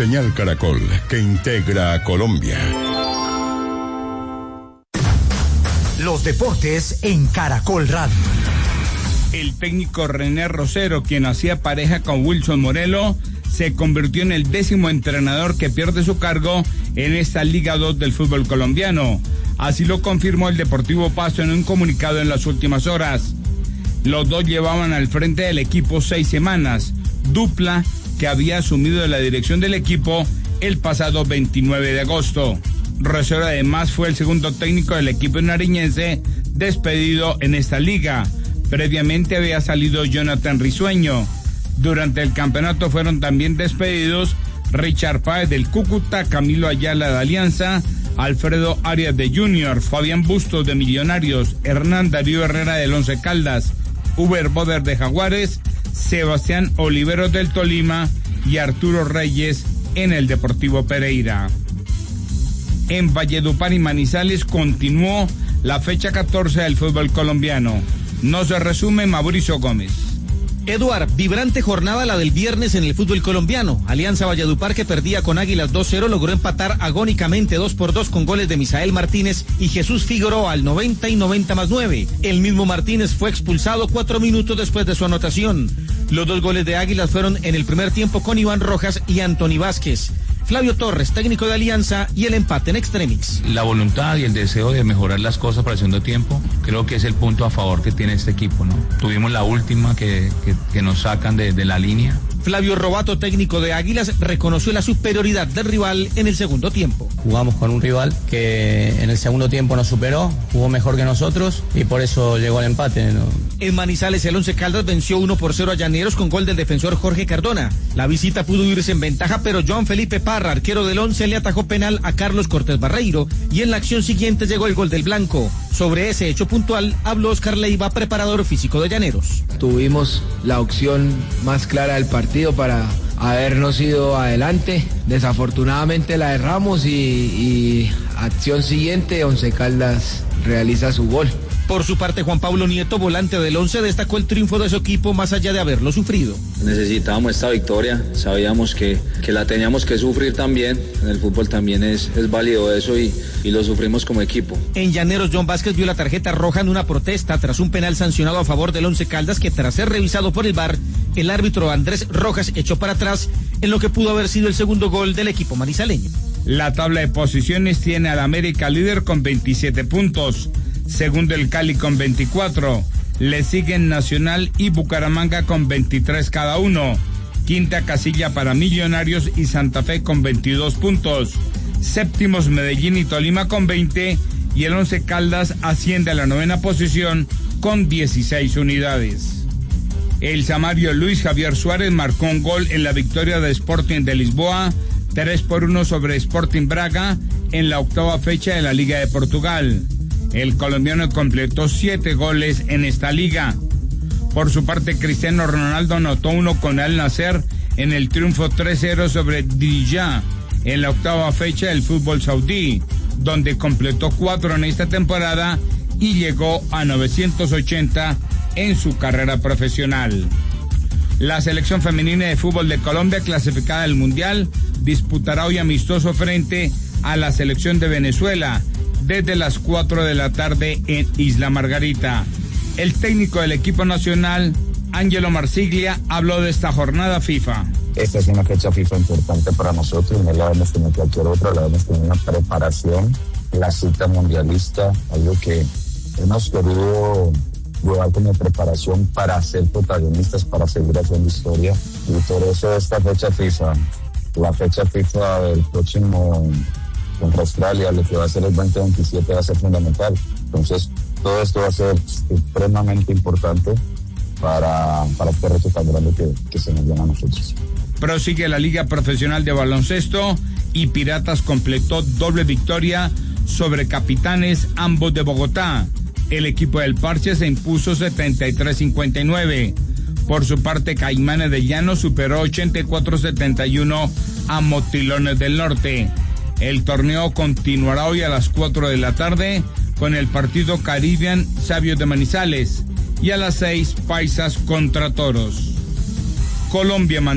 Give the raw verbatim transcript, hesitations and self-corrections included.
Señal Caracol, que integra a Colombia. Los deportes en Caracol Radio. El técnico René Rosero, quien hacía pareja con Wilson Morelo, se convirtió en el décimo entrenador que pierde su cargo en esta Liga dos del fútbol colombiano. Así lo confirmó el Deportivo Pasto en un comunicado en las últimas horas. Los dos llevaban al frente del equipo seis semanas, dupla que había asumido la dirección del equipo el pasado veintinueve de agosto. Rosero además fue el segundo técnico del equipo nariñense despedido en esta liga. Previamente había salido Jonathan Risueño. Durante el campeonato fueron también despedidos Richard Páez del Cúcuta, Camilo Ayala de Alianza, Alfredo Arias de Junior, Fabián Bustos de Millonarios, Hernán Darío Herrera del Once Caldas, Uber Boder de Jaguares, Sebastián Oliveros del Tolima y Arturo Reyes en el Deportivo Pereira. En Valledupar y Manizales continuó la fecha catorce del fútbol colombiano. Nos resume Mauricio Gómez. Eduard, vibrante jornada la del viernes en el fútbol colombiano. Alianza Valledupar, que perdía con Águilas dos cero, logró empatar agónicamente dos por dos con goles de Misael Martínez y Jesús Figueroa al noventa y noventa más nueve. El mismo Martínez fue expulsado cuatro minutos después de su anotación. Los dos goles de Águilas fueron en el primer tiempo con Iván Rojas y Anthony Vázquez. Flavio Torres, técnico de Alianza, y el empate en extremis. La voluntad y el deseo de mejorar las cosas para el segundo tiempo, creo que es el punto a favor que tiene este equipo, ¿no? Tuvimos la última que, que, que nos sacan de, de la línea. Flavio Robato, técnico de Águilas, reconoció la superioridad del rival en el segundo tiempo. Jugamos con un rival que en el segundo tiempo nos superó, jugó mejor que nosotros y por eso llegó al empate, ¿no? En Manizales, el Once Caldas venció uno por cero a Llaneros con gol del defensor Jorge Cardona. La visita pudo irse en ventaja, pero Joan Felipe Parra, arquero del Once, le atajó penal a Carlos Cortés Barreiro y en la acción siguiente llegó el gol del blanco. Sobre ese hecho puntual habló Oscar Leiva, preparador físico de Llaneros. Tuvimos la opción más clara del partido para habernos ido adelante. Desafortunadamente la erramos y, y acción siguiente, Once Caldas realiza su gol. Por su parte, Juan Pablo Nieto, volante del Once, destacó el triunfo de su equipo más allá de haberlo sufrido. Necesitábamos esta victoria, sabíamos que, que la teníamos que sufrir también, en el fútbol también es, es válido eso y, y lo sufrimos como equipo. En Llaneros, John Vázquez vio la tarjeta roja en una protesta tras un penal sancionado a favor del Once Caldas que, tras ser revisado por el V A R, el árbitro Andrés Rojas echó para atrás en lo que pudo haber sido el segundo gol del equipo manizaleño. La tabla de posiciones tiene al América líder con veintisiete puntos. Segundo el Cali con veinticuatro, le siguen Nacional y Bucaramanga con veintitrés cada uno, quinta casilla para Millonarios y Santa Fe con veintidós puntos, séptimos Medellín y Tolima con veinte y el Once Caldas asciende a la novena posición con dieciséis unidades. El samario Luis Javier Suárez marcó un gol en la victoria de Sporting de Lisboa, tres por uno sobre Sporting Braga en la octava fecha de la Liga de Portugal. El colombiano completó siete goles en esta liga. Por su parte, Cristiano Ronaldo anotó uno con Al Nassr en el triunfo tres cero sobre Dija en la octava fecha del fútbol saudí, donde completó cuatro en esta temporada y llegó a novecientos ochenta en su carrera profesional. La selección femenina de fútbol de Colombia, clasificada al Mundial, disputará hoy amistoso frente a la selección de Venezuela desde las cuatro de la tarde en Isla Margarita. El técnico del equipo nacional, Ángelo Marsiglia, habló de esta jornada FIFA. Esta es una fecha FIFA importante para nosotros, no la vemos como cualquier otra, la vemos como una preparación, la cita mundialista, algo que hemos querido llevar como preparación para ser protagonistas, para seguir haciendo historia, y por eso esta fecha FIFA, la fecha FIFA del próximo contra Australia, lo que va a ser el veinte veintisiete va a ser fundamental. Entonces, todo esto va a ser supremamente importante para, para este reto tan grande que, que se nos viene a nosotros. Prosigue la Liga Profesional de Baloncesto y Piratas completó doble victoria sobre Capitanes, ambos de Bogotá. El equipo del Parche se impuso setenta y tres cincuenta y nueve. Por su parte, Caimanes de Llano superó ochenta y cuatro setenta y uno a Motilones del Norte. El torneo continuará hoy a las cuatro de la tarde con el partido Caribbean Sabios de Manizales y a las seis Paisas contra Toros. Colombia